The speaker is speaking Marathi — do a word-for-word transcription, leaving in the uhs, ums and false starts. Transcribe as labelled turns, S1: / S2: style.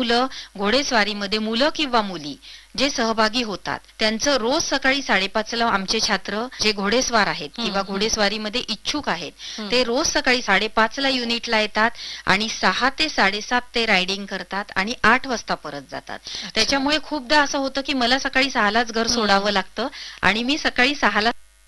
S1: खुलं घोडेस्वारीमध्ये मुलं किंवा मुली जे सहभागी होतात त्यांचं रोज सकाळी साडेपाचला आमचे छात्र जे घोडेस्वार आहेत किंवा घोडेस्वारीमध्ये इच्छुक आहेत ते रोज सकाळी साडेपाचला युनिटला येतात आणि सहा ते साडेसात ते रायडिंग करतात आणि आठ वाजता परत जातात. त्याच्यामुळे खूपदा असं होतं की मला सकाळी सहालाच घर सोडावं लागतं आणि मी सकाळी सहाला